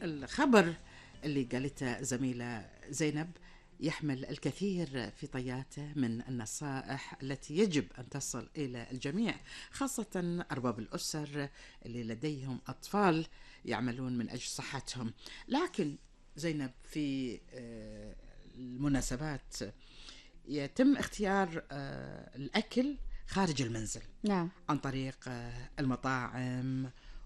الخبر اللي قالته زميلة زينب يحمل الكثير في طياته من النصائح التي يجب أن تصل إلى الجميع، خاصة أرباب الأسر اللي لديهم أطفال يعملون من أجل صحتهم. لكن زينب، في المناسبات يتم اختيار الأكل خارج المنزل، نعم، عن طريق المطاعم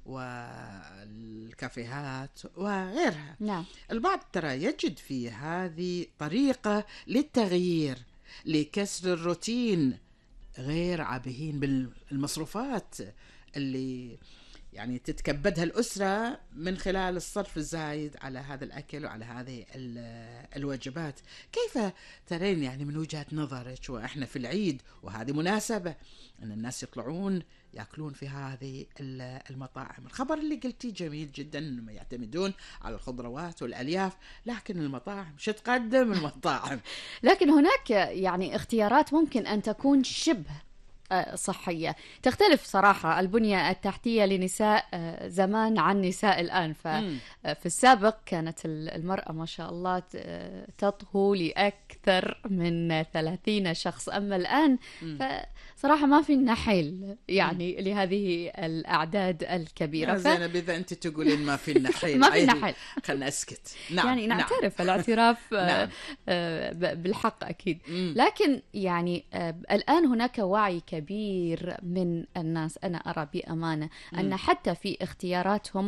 والكافيهات وغيرها. نعم، البعض ترى يجد في هذه طريقة للتغيير، لكسر الروتين، غير عابهين بالمصروفات اللي يعني تتكبدها الأسرة من خلال الصرف الزايد على هذا الأكل وعلى هذه الوجبات. كيف ترين يعني من وجهة نظرك، وإحنا في العيد وهذه مناسبة أن الناس يطلعون يأكلون في هذه المطاعم؟ الخبر اللي قلتي جميل جدا، أنهم يعتمدون على الخضروات والألياف، لكن المطاعم شو تقدم المطاعم؟ لكن هناك يعني اختيارات ممكن أن تكون شبه صحية. تختلف صراحة البنية التحتية لنساء زمان عن نساء الآن. ففي السابق كانت المرأة ما شاء الله تطهو لأكثر من 30 شخص، أما الآن فصراحة ما في نحيل يعني لهذه الأعداد الكبيرة. زينب، إذا أنت تقولين ما في النحيل ما في النحيل خلنا أسكت. نعم، يعني نعترف الاعتراف نعم. بالحق أكيد. لكن يعني الآن هناك وعي كبير من الناس، أنا أرى بأمانة أن حتى في اختياراتهم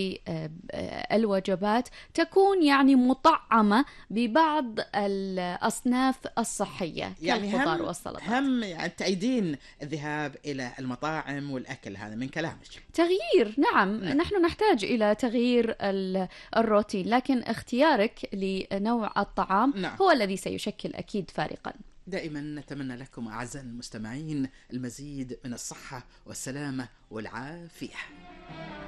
للوجبات تكون يعني مطعمة ببعض الأصناف الصحية يعني كالخضار والسلطات. هم يعني تأيدين الذهاب إلى المطاعم والأكل هذا من كلامك؟ تغيير، نعم. نحن نحتاج إلى تغيير الروتين، لكن اختيارك لنوع الطعام هو الذي سيشكل أكيد فارقا. دائما نتمنى لكم أعزائنا المستمعين المزيد من الصحة والسلامة والعافية.